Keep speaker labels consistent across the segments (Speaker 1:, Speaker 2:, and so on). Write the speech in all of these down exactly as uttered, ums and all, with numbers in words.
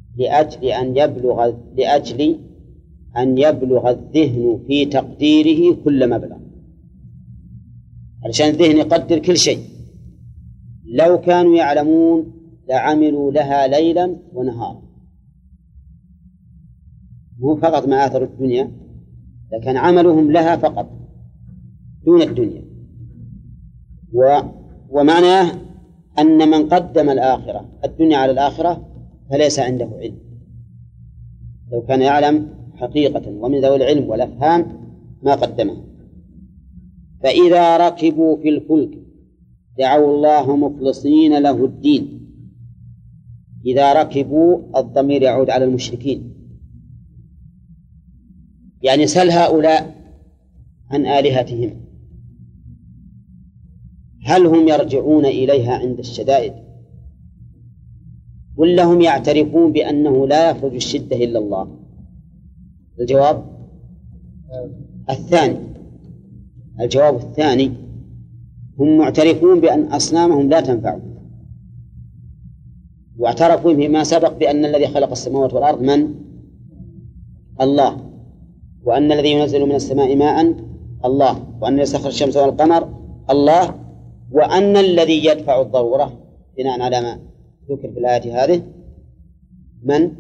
Speaker 1: لأجل أن يبلغ لأجل أن يبلغ الذهن في تقديره كل مبلغ، علشان الذهن يقدر كل شيء. لو كانوا يعلمون لعملوا لها ليلا ونهارا، مو فقط ما آثروا الدنيا، لكن عملهم لها فقط دون الدنيا. و ومعناه أن من قدم الآخرة الدنيا على الآخرة فليس عنده علم. لو كان يعلم حقيقة ومن ذوي العلم والأفهام ما قدمه. فإذا ركبوا في الفلك دعوا الله مخلصين له الدين. إذا ركبوا الضمير يعود على المشركين، يعني سل هؤلاء عن آلهتهم هل هم يرجعون إليها عند الشدائد، ولا هم يعترفون بأنه لا يخرج الشدة إلا الله؟ الجواب الثاني. الجواب الثاني، هم معترفون بأن أصنامهم لا تنفعهم، واعترفوا بما سبق بأن الذي خلق السماوات والأرض من؟ الله، وأن الذي ينزل من السماء ماء الله، وأن يسخر الشمس والقمر الله، وأن الذي يدفع الضرورة بناء على ما ذكر في الآية هذه من؟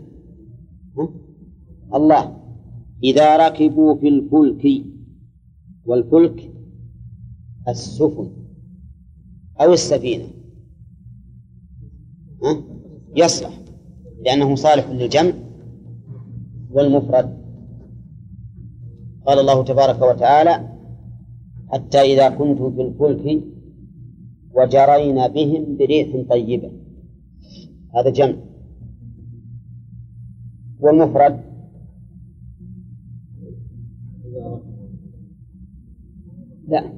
Speaker 1: الله. إذا ركبوا في الفلك، والفلك السفن أو السفينة يصلح لأنه صالح للجمع والمفرد. قال الله تبارك وتعالى: حتى إذا كنتم في الفلك وجرينا بهم بريح طيبة، هذا جمع. والمفرد لا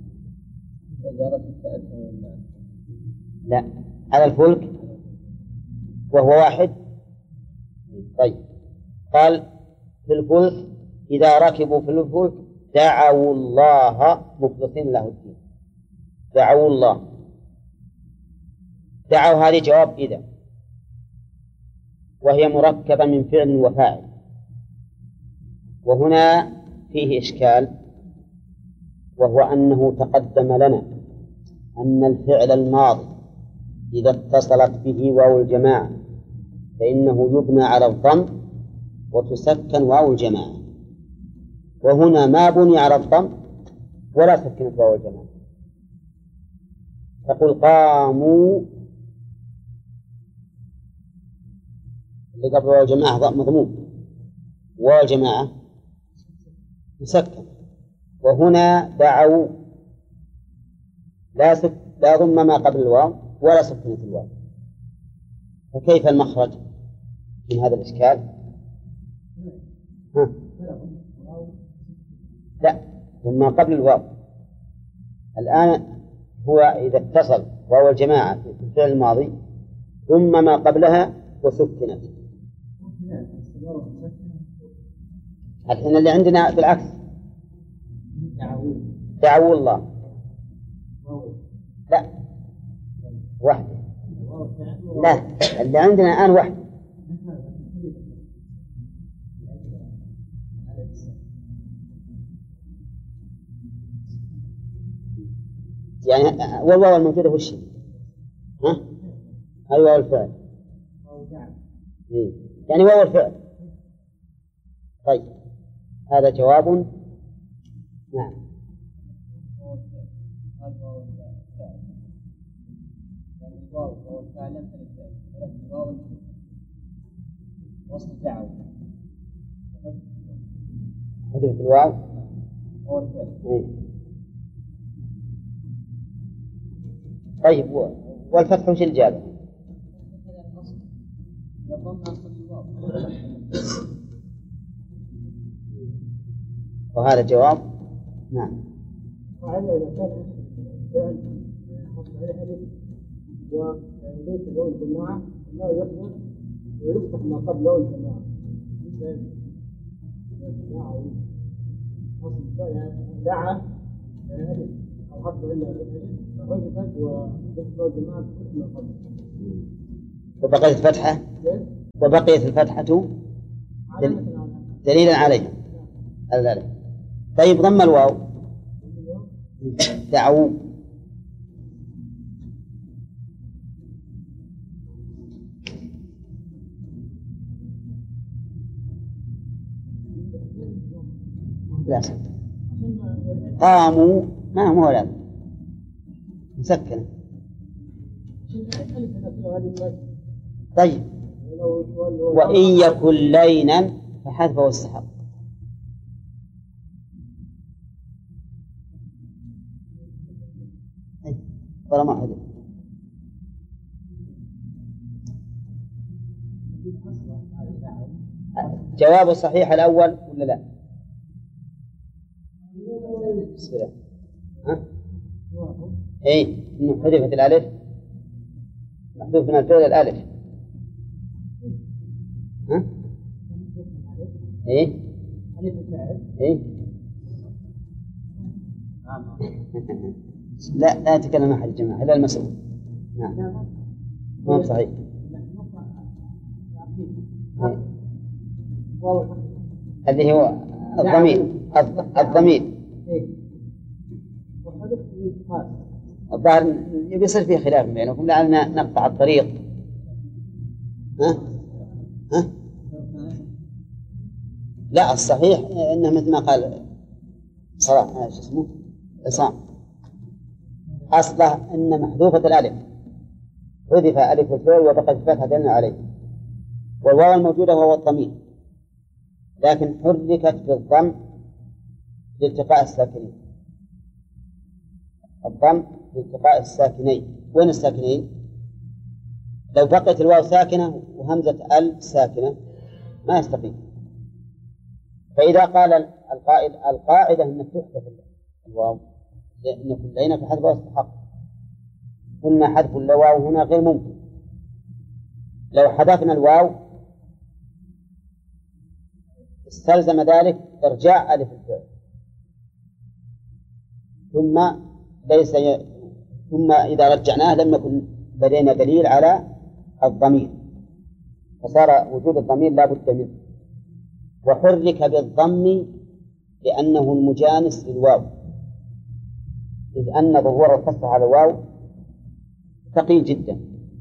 Speaker 1: لا على الفلك وهو واحد. طيب، قال في الفلك إذا ركبوا في الفلك دعوا الله مخلصين له الدين. دعوا الله، دعوا هذه جواب إذا، وهي مركبة من فعل وفاعل. وهنا فيه إشكال، وهو أنه تقدم لنا أن الفعل الماضي إذا اتصلت به واو الجماعة فإنه يبنى على الضم وتسكن واو الجماعة، وهنا ما بني على الضم ولا سكنت واو الجماعة. تقول قاموا، اللي قبل واو الجماعة مضموم، واو الجماعة مسكن. وهنا دعوا لا سك... لا ضم ما قبل الواو ولا سكنت الواو، فكيف المخرج من هذا الإشكال؟ ها؟ لا، ضم قبل الواو. الآن هو إذا اتصل واو الجماعة في الفعل الماضي ضم ما قبلها وسكنت. الحين اللي عندنا بالعكس، دعوا الله. لا واحدة، لا اللي عندنا الآن واحدة. يعني والواو الموجودة هو الشيء، ها؟ هاي واو الفعل، يعني واو الفعل. طيب، هذا جواب. نعم. هذه الواو. طيب، والفتح وش الجابة؟ وهذا جواب. نعم.
Speaker 2: وعلى إذا كان فعل حط عليه ألف وليس له الجماعة لا يصبر ويفتح ما قبله الجماعة. دعا ألف أو حط عليه ألف فحذفت ويفتح الجماعة ما قبله.
Speaker 1: وبقيت فتحة. وبقيت الفتحة دليلا عليها الألف. طيب ضم الواو دعوا لا قاموا ما هو لا مسكنة. طيب وإن يكن لينا فحذفه السحق. ولا ما حذف جواب الصحيح الأول ولا لا؟ بسم الله. ها؟ إيه إنه حذفت الألف محذوف من الفعل الألف. ها؟ إيه؟ إيه؟ لا لا يتكلم أحد الجماعة إلا المسؤول. نعم ما صحيح. هذه هو الضمير الضمير الظاهر يصير فيه خلاف بينكم لعلنا نقطع الطريق. ها؟ ها؟ لا الصحيح إنه مثل ما قال صلاح ايش اسمه عصام أصله إن محذوفة الألف حذف ألف الفعل وبقت الفتحة دلنا عليه، والواو الموجودة وهو الضمير لكن حركت بالضم لالتقاء الساكنين. الضم لالتقاء الساكنين. وين الساكنين؟ لو بقيت الواو ساكنة وهمزة ال ساكنة ما يستقيم. فإذا قال القائل القاعدة أنك تحذف الواو لأن كل لينا في حذف واستحق، قلنا حذف الواو هنا غير ممكن. لو حذفنا الواو استلزم ذلك إرجاع ألف الفعل ثم ليس ي... ثم إذا رجعناه لم يكن لدينا دليل على الضمير فصار وجود الضمير لا بد منه. وحرك بالضم لأنه المجانس للواو، إذ أن ظهور الفتح على الواو ثقيل جدا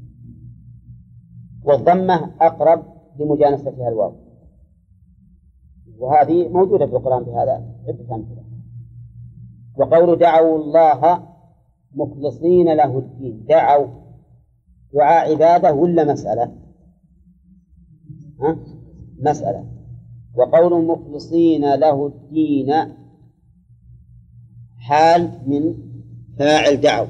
Speaker 1: والضمة أقرب لمجانستها الواو، وهذه موجودة في القرآن بهذا عدة أمثلة. وقول دعوا الله مخلصين له الدين، دعوا دعاء عبادة ولا مسألة؟ ها؟ مسألة. وقول مخلصين له الدين حال من فاعل دعوا.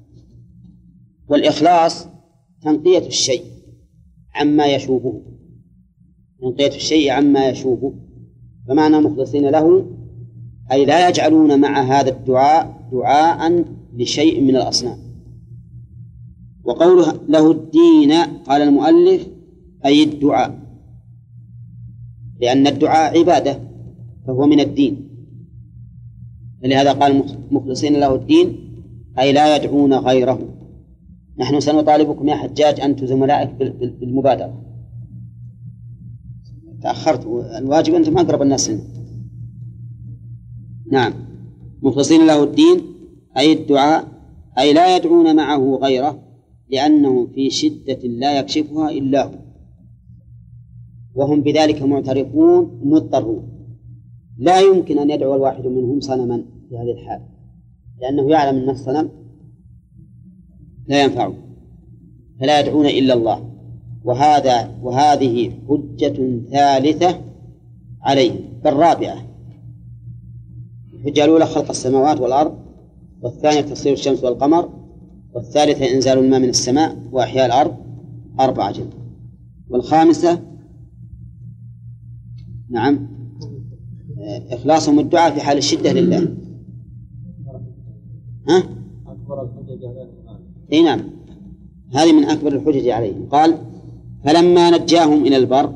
Speaker 1: والإخلاص تنقية الشيء عما يشوبه، تنقية الشيء عما يشوبه، فمعنى مخلصين له أي لا يجعلون مع هذا الدعاء دعاء لشيء من الأصنام. وقوله له الدين قال المؤلف أي الدعاء، لأن الدعاء عبادة فهو من الدين، لهذا قال مخلصين له الدين أي لا يدعون غيره. نحن سنطالبكم يا حجاج أنتم زملائك بالمبادرة، تأخرت الواجب أنتم أقرب الناس لنا. نعم مخلصين له الدين أي الدعاء أي لا يدعون معه غيره لأنه في شدة لا يكشفها إلا هو، وهم بذلك معترفون مضطرون. لا يمكن أن يدعو الواحد منهم صنما في هذه الحال لأنه يعلم أن الصنم لا ينفعه فلا يدعون إلا الله. وهذا وهذه حجة ثالثة عليهم بل رابعة. الحجة الأولى خلق السماوات والأرض، والثانية تصوير الشمس والقمر، والثالثة إنزال الماء من السماء وأحياء الأرض أربعة جنة، والخامسة نعم إخلاصهم الدعاء في حال الشدة لله. ها؟ إيه نعم هذه من أكبر الحجج عليهم. قال فلما نجاهم إلى البر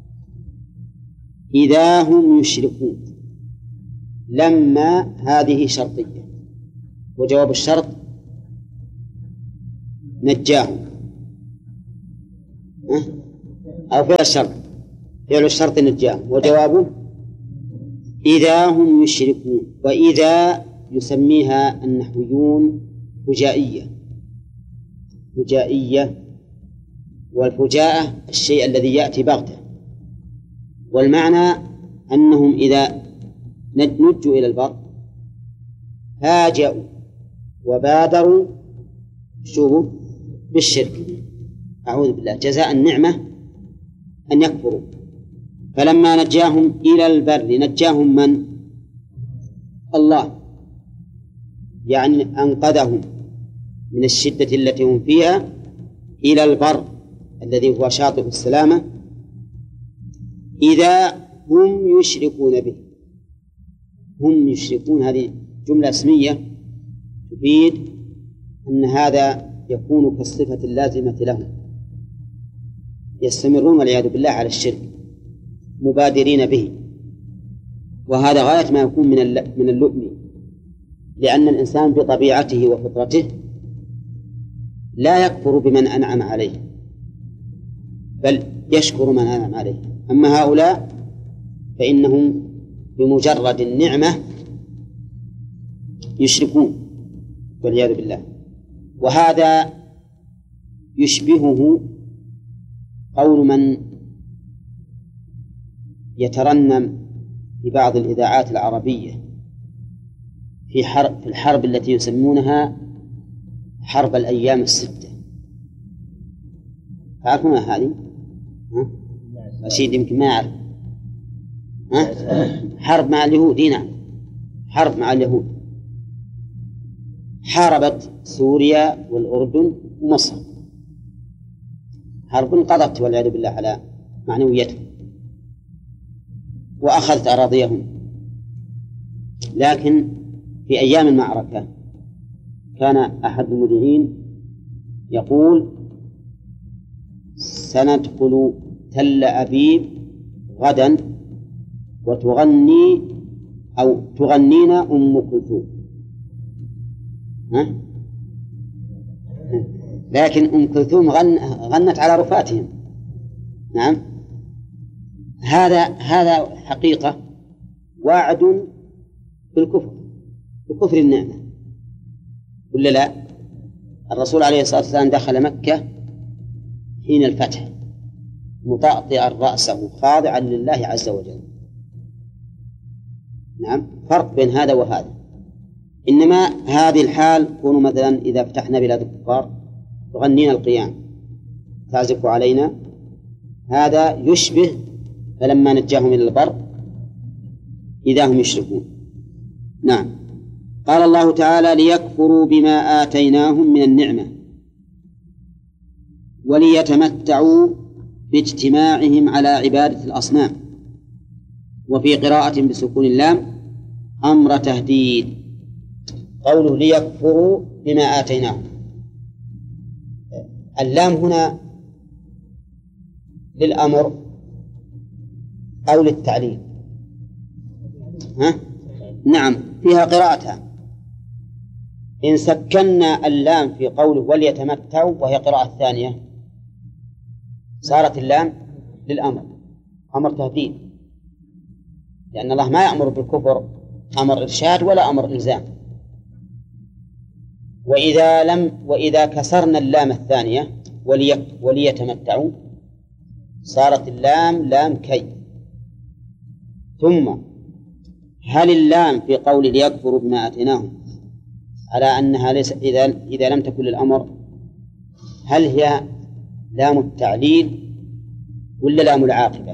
Speaker 1: إذا هم يشركون. لما هذه شرطية وجواب الشرط نجاهم. أو فعل الشرط فعل الشرط نجاهم، وجوابه إذا هم يشركون. وإذا يسميها النحويون فجائية، فجائية، والفجاءة الشيء الذي يأتي بغتة، والمعنى أنهم إذا نجوا إلى البر فاجأوا وبادروا شو بالشرك، أعوذ بالله، جزاء النعمة أن يكفروا. فلما نجاهم إلى البر نجاهم من؟ الله، يعني أنقذهم من الشدة التي هم فيها إلى البر الذي هو شاطئ السلامة، إذا هم يشركون به. هم يشركون هذه جملة اسمية تفيد أن هذا يكون كالصفة اللازمة لهم، يستمرون والعياذ بالله على الشرك مبادرين به، وهذا غاية ما يكون من من اللؤم، لأن الإنسان بطبيعته وفطرته لا يكفر بمن أنعم عليه، بل يشكر من أنعم عليه. أما هؤلاء فإنهم بمجرد النعمة يشركون والعياذ بالله. وهذا يشبهه قول من يترنم في بعض الإذاعات العربية في حرب في الحرب التي يسمونها حرب الأيام الستة. تعرفون هذه؟ ها؟ رشيد يمكن ما يعرف. ها؟ حرب مع اليهود. نعم، حرب مع اليهود، حاربت سوريا والأردن ومصر، حرب قضت والعياذ بالله على معنويتهم وأخذت أراضيهم. لكن في أيام المعركة كان أحد المذيعين يقول: سندخل تل أبيب غدا وتغني أو تغنينا أم كلثوم. ها؟ لكن أم كلثوم غن غنت على رفاتهم. نعم، هذا هذا حقيقة واعد بالكفر، بكفر النعمة، ولا لا؟ الرسول عليه الصلاة والسلام دخل مكة حين الفتح مطأطئا رأسه خاضعا لله عز وجل. نعم، فرق بين هذا وهذا. إنما هذه الحال تكون مثلا إذا فتحنا بلاد الكفار تغنينا القيام، تعزف علينا، هذا يشبه فلما نجاهم إلى البر إذا هم يشركون. نعم. قال الله تعالى: ليكفروا بما آتيناهم من النعمة وليتمتعوا باجتماعهم على عبادة الأصنام. وفي قراءة بسكون اللام أمر تهديد. قوله ليكفروا بما آتيناهم، اللام هنا للأمر أو للتعليل؟ ها؟ نعم، فيها قراءتها. إن سكنا اللام في قوله وليتمتعوا وهي قراءة ثانية صارت اللام للأمر، أمر تهديد، لأن الله ما يأمر بالكفر أمر إرشاد ولا أمر إلزام. وإذا لم وإذا كسرنا اللام الثانية ولي وليتمتعوا صارت اللام لام كي. ثم هل اللام في قول ليكفروا بما آتيناهم على أنها ليس إذا إذا لم تكن للأمر، هل هي لام التعليل ولا لام العاقبة؟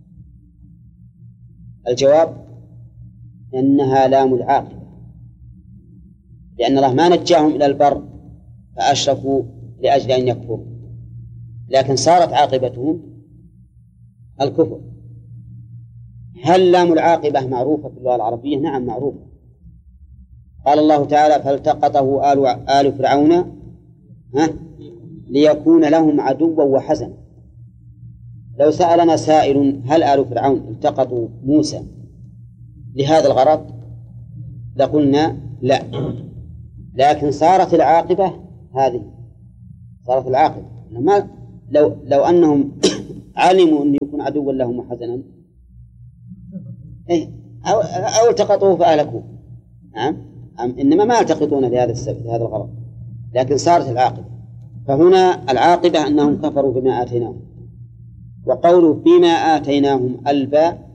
Speaker 1: الجواب أنها لام العاقبة، لأن الله ما نجاهم إلى البر فأشركوا لأجل أن يكفروا، لكن صارت عاقبتهم الكفر. هل لام العاقبة معروفة في اللغة العربية؟ نعم معروفة. قال الله تعالى: فالتقطه آل, آل فرعون ها ليكون لهم عدوا وحزنا. لو سألنا سائل هل آل فرعون التقطوا موسى لهذا الغرض لقلنا لا، لكن صارت العاقبة هذه، صارت العاقبة ما لو, لو أنهم علموا أن يكون عدوا لهم وحزنا إيه أو, أو التقطوه فأهلكوه. نعم إنما ما التقطون لهذا السبب لهذا الغرض، لكن صارت العاقبة. فهنا العاقبة أنهم كفروا بما آتيناهم. وقولوا بما آتيناهم الباء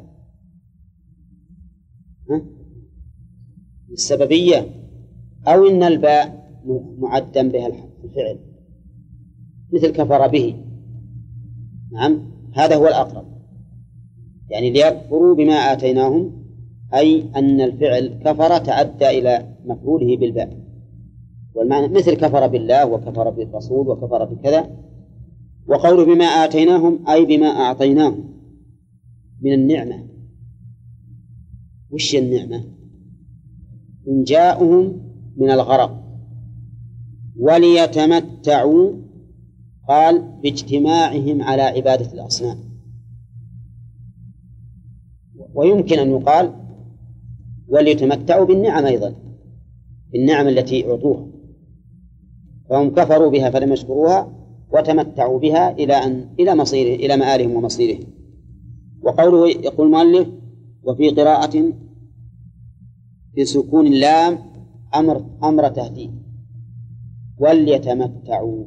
Speaker 1: السببية، أو إن الباء معدا بها الفعل مثل كفر به. نعم هذا هو الأقرب، يعني ليكفروا بما آتيناهم، أي أن الفعل كفر تعدى إلى مفعوله بالباء، والمعنى مثل كفر بالله وكفر بالرسول وكفر بكذا. وقول بما آتيناهم أي بما أعطيناهم من النعمة. وش النعمة؟ إنجاؤهم من الغرق وليتمتعوا، قال باجتماعهم على عبادة الأصنام. ويمكن أن يقال وليتمتعوا بالنعم أيضا، بالنعم التي أعطوها، فهم كفروا بها فلم يشكروها وتمتعوا بها إلى أن إلى مصيره إلى مآلهم ومصيرهم. وقوله يقول المؤلف وفي قراءة بسكون اللام أمر أمر تهديد وليتمتعوا،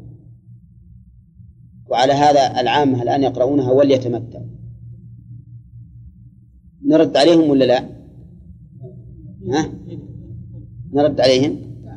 Speaker 1: وعلى هذا العامة الآن يقرؤونها وليتمتعوا. نرد عليهم ولا لا؟ ها؟ نرد عليهم؟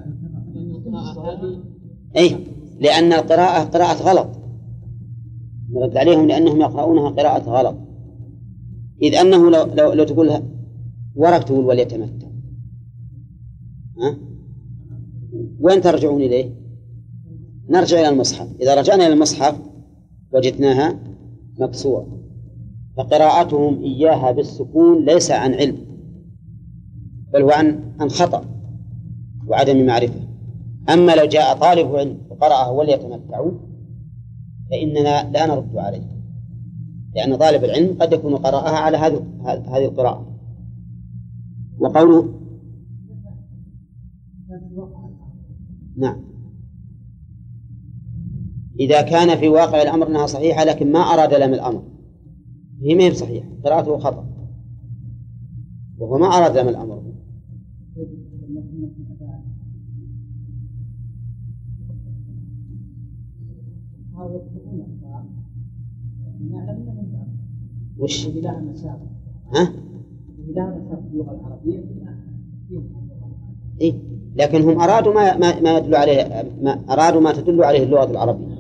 Speaker 1: أي لأن القراءة قراءة غلط، نرد عليهم لأنهم يقرؤونها قراءة غلط. إذ أنه لو, لو, لو تقولها ورك تقول وليتمتع، ها؟ وين ترجعون إليه؟ نرجع إلى المصحف. إذا رجعنا إلى المصحف وجدناها مكسورة، فقراءتهم إياها بالسكون ليس عن علم، بل هو عن عن خطأ وعدم معرفة. أما لو جاء طالب علم وقرأه وليتمتعوا فإننا لا نرد عليه، لأن طالب العلم قد يكون قرأها على هذه هذه القراءة. وقوله نعم إذا كان في واقع الأمر أنها صحيحة لكن ما أراد لم الأمر، هي ما هي صحيحة، قراءته خطأ وهو ما أراد لم الأمر. وش؟ ها؟ إيه؟ لكن هم أرادوا ما ما ما يدل عليه، ما أرادوا ما تدل عليه اللغة العربية،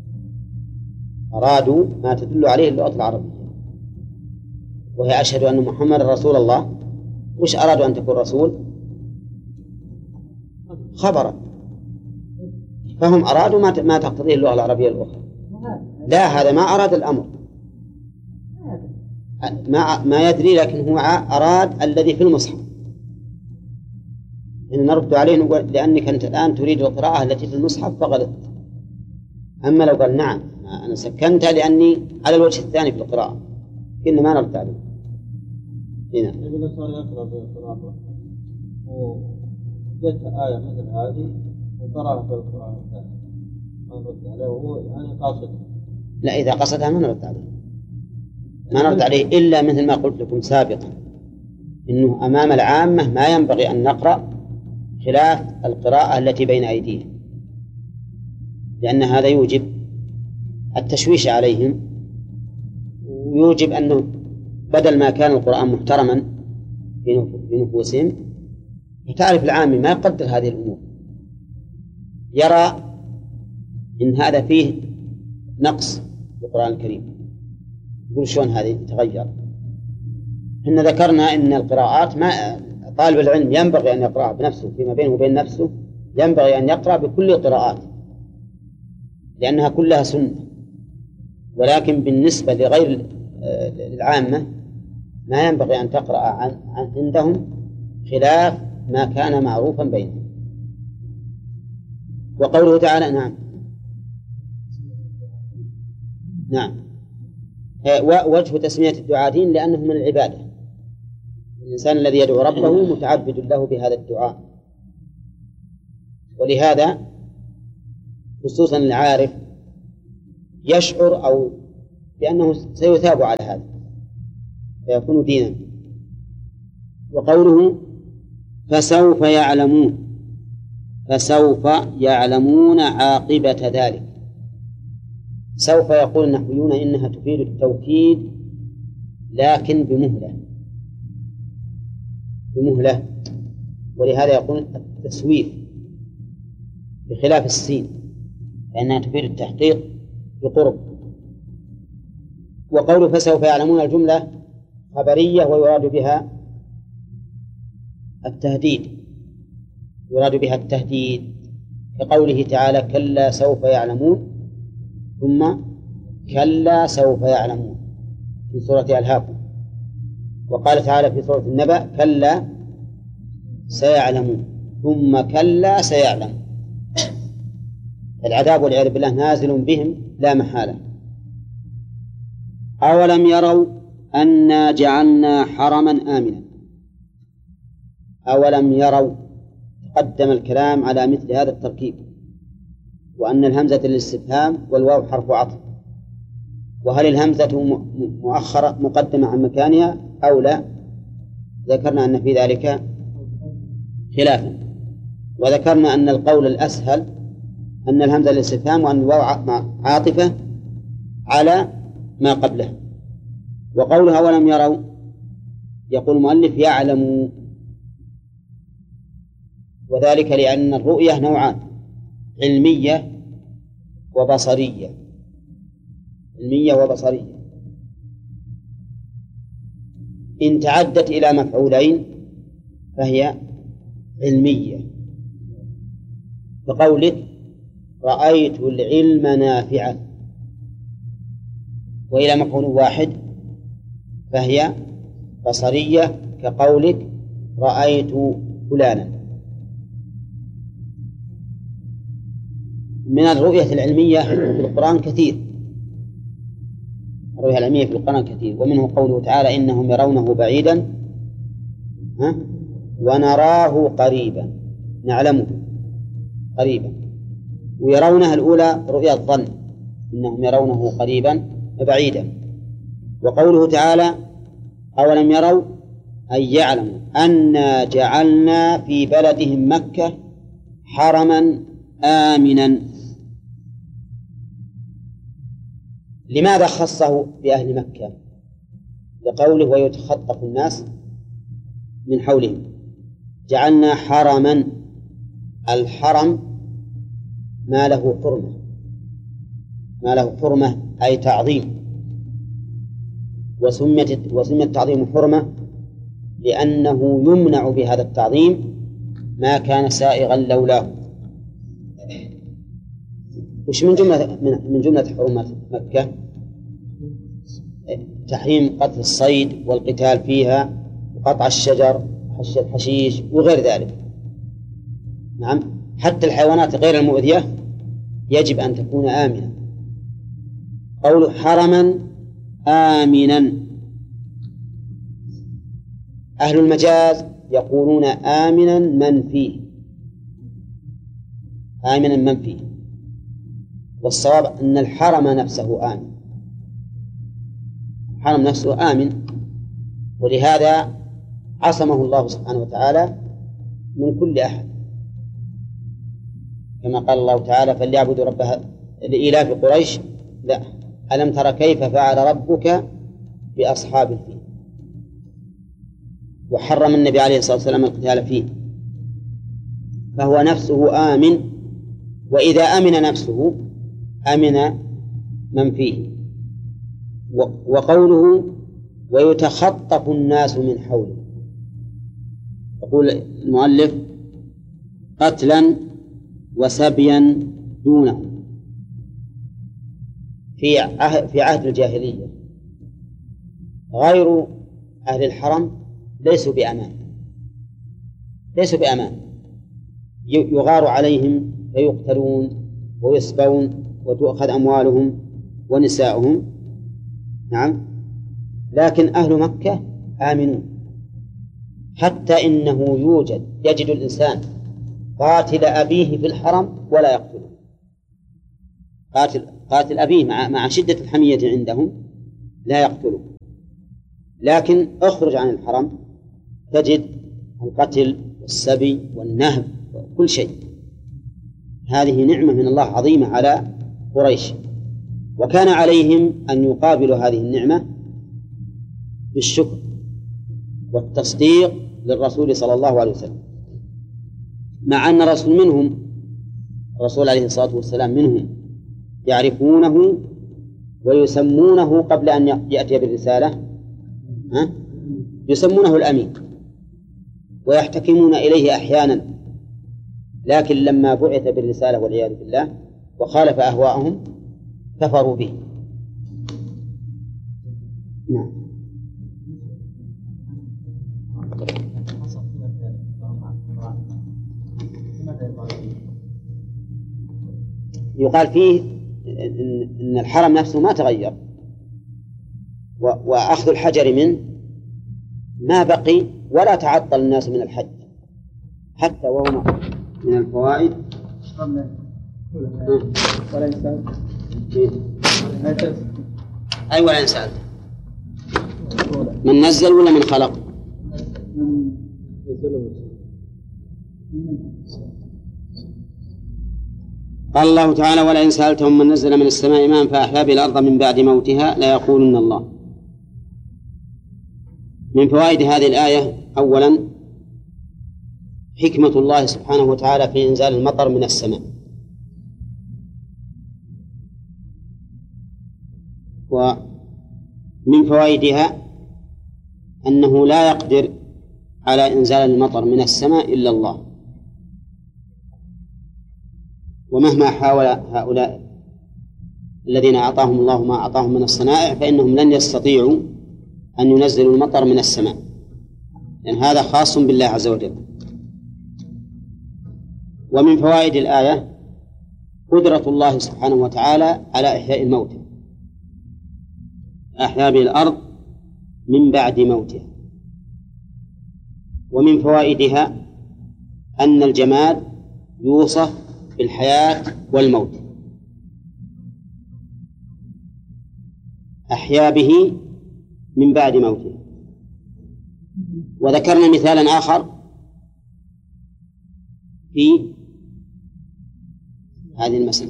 Speaker 1: أرادوا ما تدل عليه اللغة العربية، وهي أشهد أن محمد رسول الله. وش أرادوا أن تكون رسول؟ خبرا، فهم أرادوا ما ما تقتضيه اللغة العربية الأخرى. لا هذا ما أراد الأمر، ما ما يدري، لكن هو أراد الذي في المصحف. إن نرد عليه نقول لأنك أنت الآن تريد القراءة التي في المصحف فغلطت. أما لو قال نعم أنا سكنتها لأني على الوجه الثاني في القراءة كنا ما نرد عليه. هنا
Speaker 3: يقول الإنسان يقرأ في القراءة وجدت آية مثل هذه وقرأها في القراءة الثانية ما نرد عليه وهو يعني قاصد.
Speaker 1: لا إذا قصدها ما نرد عليه، ما نرد عليه إلا مثل ما قلت لكم سابقا إنه أمام العامة ما ينبغي أن نقرأ خلاف القراءة التي بين أيديهم، لأن هذا يوجب التشويش عليهم، ويوجب أنه بدل ما كان القرآن محترما في نفوسهم فتعرف العامي ما يقدر هذه الأمور، يرى إن هذا فيه نقص في القرآن الكريم، يقول شلون هذه تغير. إحنا ذكرنا إن القراءات ما طالب العلم ينبغي أن يقرأ بنفسه فيما بينه وبين نفسه، ينبغي أن يقرأ بكل القراءات لأنها كلها سنة، ولكن بالنسبة لغير العامة ما ينبغي أن تقرأ عن عندهم خلاف ما كان معروفا بينهم. وقوله تعالى نعم نعم ووجه تسمية الدعاء دين لأنه من العبادة، الإنسان الذي يدعو ربه متعبد له بهذا الدعاء. ولهذا خصوصا العارف يشعر أو بأنه سيثاب على هذا فيكون دينا. وقوله فسوف يعلمون، فسوف يعلمون عاقبة ذلك. سوف يقول النحويون إنها تفيد التوكيد لكن بمهلة بمهلة ولهذا يقول التسويف بخلاف السين لأنها تفيد التحقيق بقرب. وقول فسوف يعلمون الجملة خبرية ويراد بها التهديد يراد بها التهديد كقوله تعالى كلا سوف يعلمون ثم كلا سوف يعلمون في سورة ألهاكم. وقال تعالى في سورة النبأ كلا سيعلمون ثم كلا سيعلمون. العذاب والعياذ بالله نازل بهم لا محالة. أولم يروا أنا جعلنا حرما آمنا. أولم يروا قدم الكلام على مثل هذا التركيب وأن الهمزة للاستفهام والواو حرف عطف. وهل الهمزة مؤخرة مقدمة عن مكانها أو لا؟ ذكرنا أن في ذلك خلافا وذكرنا أن القول الأسهل أن الهمزة للاستفهام وأن الواو عاطفة على ما قبله. وقولها ولم يروا يقول المؤلف يعلموا وذلك لأن الرؤية نوعان علمية وبصرية علمية وبصرية. إن تعدت إلى مفعولين فهي علمية كقولك رأيت العلم نافعا وإلى مفعول واحد فهي بصرية كقولك رأيت فلانا. من الرؤية العلمية في القرآن كثير الرؤية العلمية في القرآن كثير ومنه قوله تعالى إنهم يرونه بعيدا ها ونراه قريبا نعلمه قريبا. ويرونها الأولى رؤية الظن إنهم يرونه قريبا بعيدا. وقوله تعالى أولم يروا أي يعلموا أنا جعلنا في بلدهم مكة حرما آمنا. لماذا خصه بأهل مكة؟ لقوله ويتخطف الناس من حولهم. جعلنا حرما الحرم ما له حرمة ما له حرمة أي تعظيم وسميت وسمي التعظيم حرمة لأنه يمنع بهذا التعظيم ما كان سائغا لولاه. وش من جملة من جملة حرمات مكة؟ تحريم قتل الصيد والقتال فيها وقطع الشجر وحش الحشيش وغير ذلك. نعم حتى الحيوانات غير المؤذية يجب أن تكون آمنة. قول حرما آمنا. أهل المجاز يقولون آمنا من فيه آمنا من فيه والصواب أن الحرم نفسه آمن الحرم نفسه آمن ولهذا عصمه الله سبحانه وتعالى من كل أحد كما قال الله تعالى فليعبدوا رب لإيلاف قريش لا ألم تر كيف فعل ربك بأصحاب الفيل. وحرم النبي عليه الصلاة والسلام القتال فيه فهو نفسه آمن. وإذا أمن نفسه أمن من فيه. وقوله ويتخطف الناس من حوله يقول المؤلف قتلا وسبيا دونه. في عهد, في عهد الجاهلية غير أهل الحرم ليسوا بأمان ليسوا بأمان يغار عليهم فيقتلون ويسبون وتؤخذ أموالهم ونساؤهم. نعم لكن أهل مكة آمنون حتى إنه يوجد يجد الإنسان قاتل أبيه في الحرم ولا يقتله قاتل, قاتل أبيه مع, مع شدة الحمية عندهم لا يقتله. لكن اخرج عن الحرم تجد القتل والسبي والنهب وكل شيء. هذه نعمة من الله عظيمة على قريش، وكان عليهم أن يقابلوا هذه النعمة بالشكر والتصديق للرسول صلى الله عليه وسلم، مع أن الرسول منهم، الرسول عليه الصلاة والسلام منهم، يعرفونه ويسمونه قبل أن يأتي بالرسالة ها؟ يسمونه الأمين ويحتكمون إليه أحيانا، لكن لما بعث بالرسالة والعياذ بالله وخالف أهواءهم كفروا به. نعم. يقال فيه إن الحرم نفسه ما تغير، وأخذ الحجر منه ما بقي ولا تعطل الناس من الحج حتى وهو من الفوائد.
Speaker 2: ولا إنسان
Speaker 1: أي ولا إنسان من نزل ولا من خلق؟ قال الله تعالى: ولئن سألتهم من نزل من السماء ماء فأحيا به الأرض من بعد موتها ليقولن الله. من فوائد هذه الآية: أولا حكمة الله سبحانه وتعالى في إنزال المطر من السماء، ومن فوائدها أنه لا يقدر على إنزال المطر من السماء إلا الله، ومهما حاول هؤلاء الذين أعطاهم الله ما أعطاهم من الصنائع فإنهم لن يستطيعوا أن ينزلوا المطر من السماء، لأن هذا خاص بالله عز وجل. ومن فوائد الآية قدرة الله سبحانه وتعالى على إحياء الموتى، أحيا به الأرض من بعد موتها. ومن فوائدها أن الجماد يوصف بالحياة والموت، أحيا به من بعد موته. وذكرنا مثالا آخر في هذه المسألة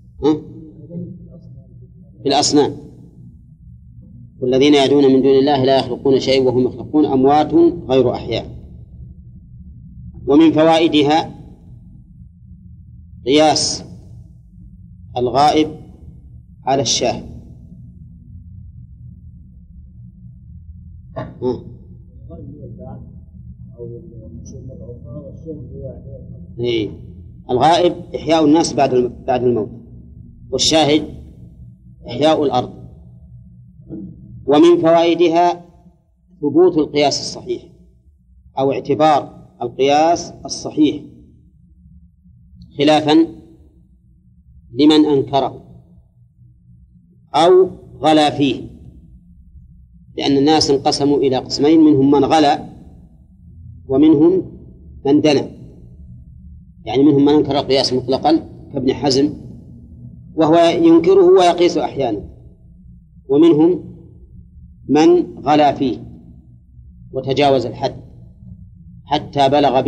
Speaker 1: في الأصنام: والذين يدعون من دون الله لا يخلقون شيئا وهم يخلقون أموات غير أحياء. ومن فوائدها قياس الغائب على الشاهد. إيه. الغائب إحياء الناس بعد بعد الموت، والشاهد إحياء الأرض. ومن فوائدها ثبوت القياس الصحيح أو اعتبار القياس الصحيح، خلافا لمن أنكره أو غلا فيه، لأن الناس انقسموا إلى قسمين: منهم من غلا ومنهم من دنا، يعني منهم من أنكر القياس مطلقا كابن حزم وهو ينكره ويقيس أحيانا، ومنهم من غلا فيه وتجاوز الحد حتى بلغ به